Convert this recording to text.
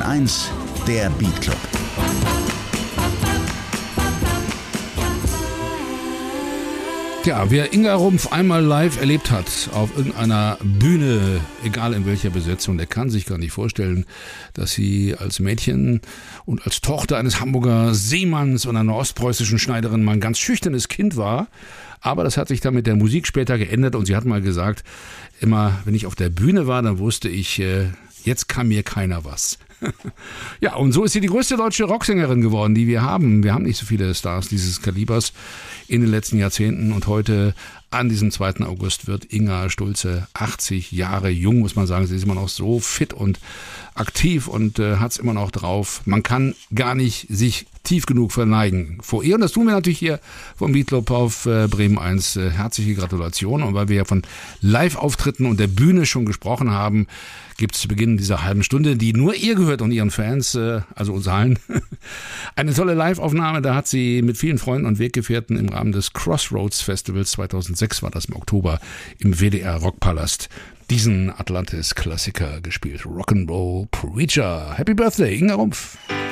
1, der Beat Club. Ja, wer Inga Rumpf einmal live erlebt hat, auf irgendeiner Bühne, egal in welcher Besetzung, der kann sich gar nicht vorstellen, dass sie als Mädchen und als Tochter eines Hamburger Seemanns und einer ostpreußischen Schneiderin mal ein ganz schüchternes Kind war. Aber das hat sich dann mit der Musik später geändert und sie hat mal gesagt, immer wenn ich auf der Bühne war, dann wusste ich, jetzt kann mir keiner was. Ja, und so ist sie die größte deutsche Rocksängerin geworden, die wir haben. Wir haben nicht so viele Stars dieses Kalibers in den letzten Jahrzehnten und heute an diesem 2. August wird Inga Stulze 80 Jahre jung, muss man sagen. Sie ist immer noch so fit und aktiv und hat es immer noch drauf. Man kann gar nicht sich tief genug verneigen vor ihr. Und das tun wir natürlich hier vom Beat Club auf Bremen 1. Herzliche Gratulation. Und weil wir ja von Live-Auftritten und der Bühne schon gesprochen haben, gibt es zu Beginn dieser halben Stunde, die nur ihr gehört und ihren Fans, also uns allen, eine tolle Live-Aufnahme. Da hat sie mit vielen Freunden und Weggefährten im Rahmen des Crossroads Festivals 2006, war das im Oktober, im WDR Rockpalast, diesen Atlantis-Klassiker gespielt. Rock'n'Roll Preacher. Happy Birthday, Inga Rumpf.